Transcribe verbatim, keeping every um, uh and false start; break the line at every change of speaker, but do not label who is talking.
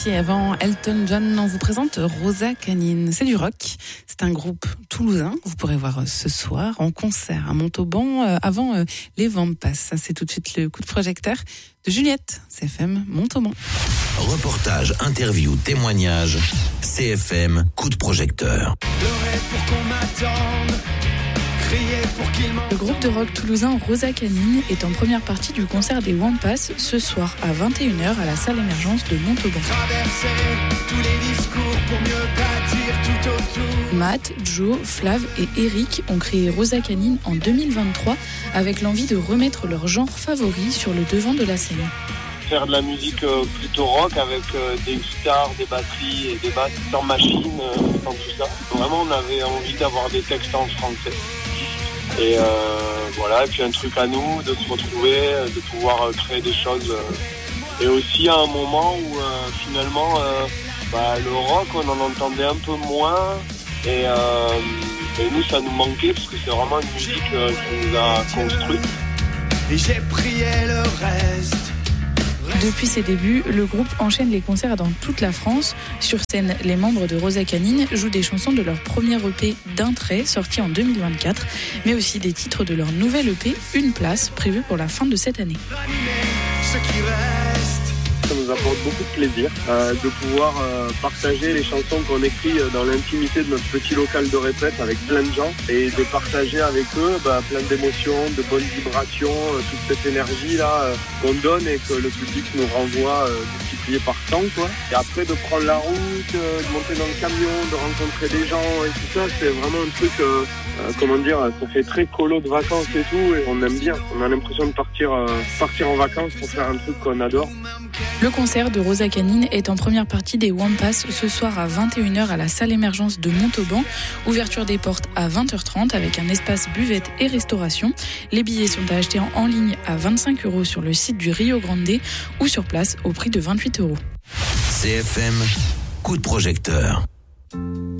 Et avant Elton John, on vous présente Rosa Canine. C'est du rock. C'est un groupe toulousain. Vous pourrez voir ce soir en concert à Montauban avant les Wampas. Ça, c'est tout de suite le coup de projecteur de Juliette. C F M Montauban.
Reportage, interview, témoignage. C F M, coup de projecteur.
Pleurer pour qu'on m'attende.
Le groupe de rock toulousain Rosa Canine est en première partie du concert des Wampas ce soir à vingt et une heures à la salle Émergence de Montauban.
Tous les discours pour mieux bâtir tout autour.
Matt, Joe, Flav et Eric ont créé Rosa Canine en deux mille vingt-trois avec l'envie de remettre leur genre favori sur le devant de la scène.
Faire de la musique euh, plutôt rock avec euh, des guitares, des batteries et des basses sans machine, euh, sans tout ça. Vraiment, on avait envie d'avoir des textes en français. Et euh, voilà, et puis un truc à nous, de se retrouver, de pouvoir euh, créer des choses. Euh, et aussi à un moment où euh, finalement, euh, bah, le rock, on en entendait un peu moins. Et, euh, et nous, ça nous manquait parce que c'est vraiment une musique euh, qui nous a construit.
Et j'ai prié le reste.
Depuis ses débuts, le groupe enchaîne les concerts dans toute la France. Sur scène, les membres de Rosa Canine jouent des chansons de leur premier E P D'un trait, sorti en deux mille vingt-quatre, mais aussi des titres de leur nouvel E P Une place, prévu pour la fin de cette année.
Ça nous apporte beaucoup de plaisir euh, de pouvoir euh, partager les chansons qu'on écrit dans l'intimité de notre petit local de retraite avec plein de gens et de partager avec eux bah, plein d'émotions, de bonnes vibrations, euh, toute cette énergie là euh, qu'on donne et que le public nous renvoie euh, multiplié par cent quoi. Et après de prendre la route, euh, de monter dans le camion, de rencontrer des gens et tout ça, c'est vraiment un truc euh, euh, comment dire, ça fait très colo de vacances et tout et on aime bien. On a l'impression de partir, euh, partir en vacances pour faire un truc qu'on adore.
Le concert de Rosa Canine est en première partie des Wampas ce soir à vingt et une heures à la salle Émergence de Montauban. Ouverture des portes à vingt heures trente avec un espace buvette et restauration. Les billets sont à acheter en ligne à vingt-cinq euros sur le site du Rio Grande ou sur place au prix de vingt-huit euros.
C F M, coup de projecteur.